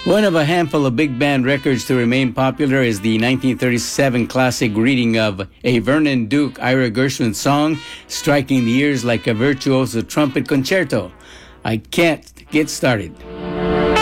One of a handful of big band records to remain popular is the 1937 classic reading of a Vernon Duke Ira Gershwin song, striking the ears like a virtuoso trumpet concerto. I Can't Get Started.